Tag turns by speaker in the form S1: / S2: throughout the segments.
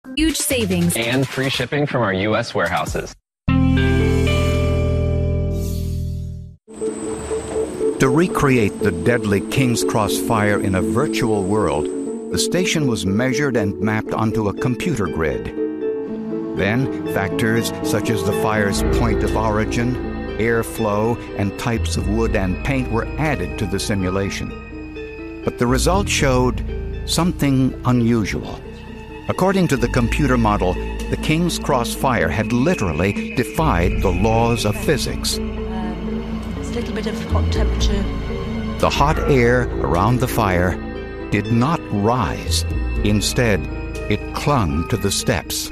S1: Huge savings.
S2: And free shipping from our U.S. warehouses.
S3: To recreate the deadly King's Cross fire in a virtual world, the station was measured and mapped onto a computer grid. Then, factors such as the fire's point of origin, airflow, and types of wood and paint were added to the simulation. But the results showed something unusual. According to the computer model, the King's Cross fire had literally defied the laws of physics.
S4: There's a little bit of hot temperature.
S3: The hot air around the fire did not rise. Instead, it clung to the steps.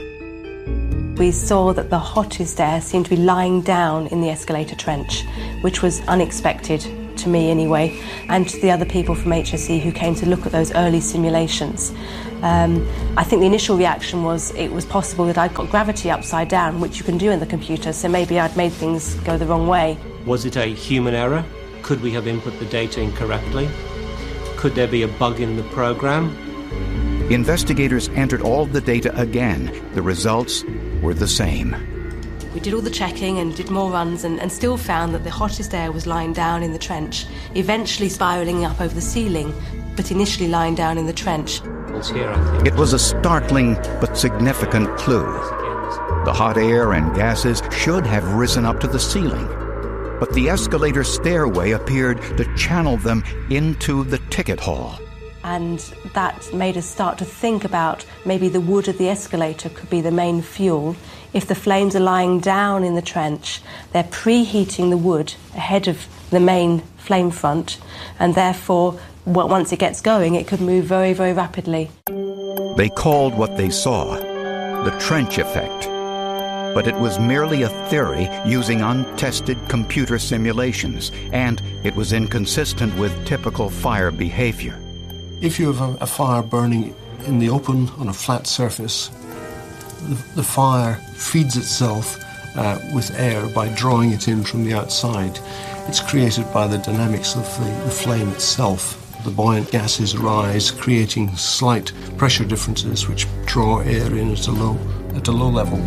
S4: We saw that the hottest air seemed to be lying down in the escalator trench, which was unexpected, to me anyway, and to the other people from HSE who came to look at those early simulations. I think the initial reaction was it was possible that I'd got gravity upside down, which you can do in the computer, so maybe I'd made things go the wrong way.
S5: Was it a human error? Could we have input the data incorrectly? Could there be a bug in the program?
S3: Investigators entered all the data again. The results were the same.
S4: We did all the checking and did more runs and still found that the hottest air was lying down in the trench, eventually spiralling up over the ceiling, but initially lying down in the trench.
S5: It's here, I think.
S3: It was a startling but significant clue. The hot air and gases should have risen up to the ceiling, but the escalator stairway appeared to channel them into the ticket hall.
S4: And that made us start to think about maybe the wood of the escalator could be the main fuel. If the flames are lying down in the trench, they're preheating the wood ahead of the main flame front, and therefore, once it gets going, it could move very, very rapidly.
S3: They called what they saw the trench effect. But it was merely a theory using untested computer simulations, and it was inconsistent with typical fire behavior.
S6: If you have a fire burning in the open on a flat surface, the fire feeds itself with air by drawing it in from the outside. It's created by the dynamics of the flame itself. The buoyant gases rise, creating slight pressure differences which draw air in at a low level.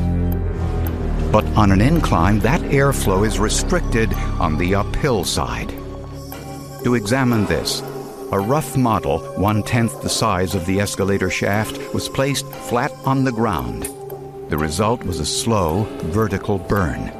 S3: But on an incline, that airflow is restricted on the uphill side. To examine this, a rough model, 1/10 the size of the escalator shaft, was placed flat on the ground. The result was a slow, vertical burn.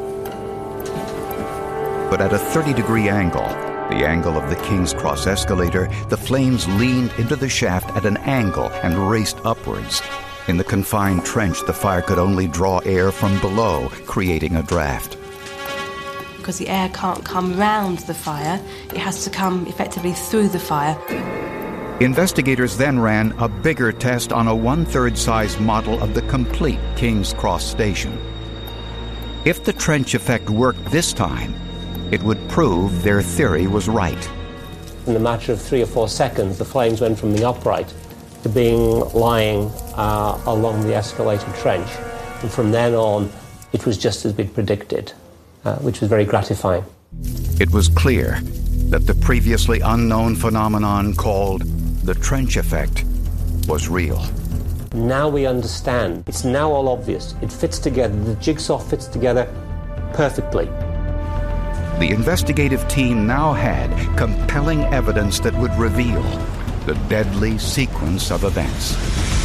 S3: But at a 30-degree angle, the angle of the King's Cross escalator, the flames leaned into the shaft at an angle and raced upwards. In the confined trench, the fire could only draw air from below, creating a draft.
S4: Because the air can't come round the fire, it has to come effectively through the fire.
S3: Investigators then ran a bigger test on a 1/3 size model of the complete King's Cross station. If the trench effect worked this time, it would prove their theory was right.
S5: In a matter of 3 or 4 seconds, the flames went from the upright to being lying along the escalator trench. And from then on, it was just as we'd predicted, which was very gratifying.
S3: It was clear that the previously unknown phenomenon called the trench effect was real.
S5: Now we understand. It's now all obvious. It fits together. The jigsaw fits together perfectly.
S3: The investigative team now had compelling evidence that would reveal the deadly sequence of events.